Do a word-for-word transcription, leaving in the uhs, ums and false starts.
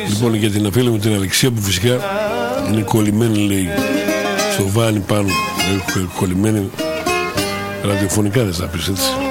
Λοιπόν, για την φίλη μου την Αλεξία που φυσικά είναι κολλημένη, λέει, στο βάνι πάνω, κολλημένη ραδιοφωνικά, δεν θα πεις έτσι.